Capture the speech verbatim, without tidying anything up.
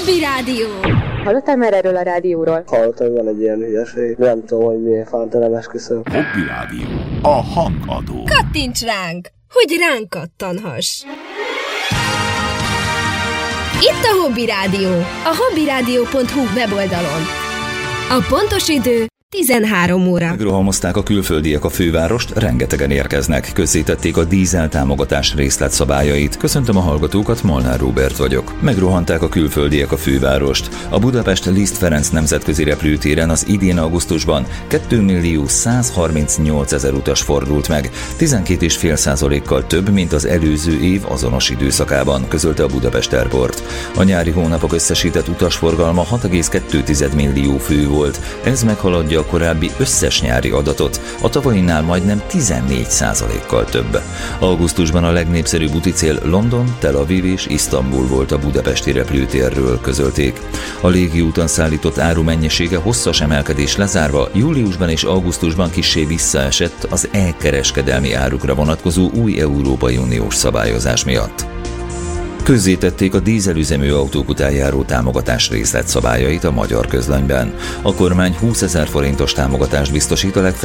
Hobby Rádió. Hallottál már erről a rádióról? Hallottam, hogy van egy ilyen hülyeség. Nem tudom, hogy miért fánta esküszöm. Hobby Rádió. A hangadó. Kattints ránk, hogy ránk kattanhass. Itt a Hobby Rádió, a hobbyradio pont hu weboldalon. A pontos idő tizenhárom óra. Megrohamozták a külföldiek a fővárost, rengetegen érkeznek. Közzétették a dízel támogatás részletszabályait. Köszöntöm a hallgatókat, Molnár Róbert vagyok. Megrohanták a külföldiek a fővárost. A Budapest Liszt Ferenc nemzetközi repülőtéren az idén augusztusban kétmillió százharmincnyolcezer utas fordult meg, tizenkét egész öt százalékkal több, mint az előző év azonos időszakában, közölte a Budapest Airport. A nyári hónapok összesített utasforgalma hat egész kettő millió fő volt. Ez meghaladja a korábbi összes nyári adatot, a tavalyinál majdnem tizennégy százalékkal több. Augusztusban a legnépszerűbb úticél London, Tel Aviv és Isztambul volt a budapesti repülőtérről, közölték. A légiúton szállított áru mennyisége hosszas emelkedés lezárva júliusban és augusztusban kissé visszaesett az e-kereskedelmi árukra vonatkozó új Európai Uniós szabályozás miatt. Közzétették a dízelüzemű autók után járó támogatás részletszabályait a Magyar Közlönyben. A kormány húszezer forintos támogatást biztosít a legfeljebb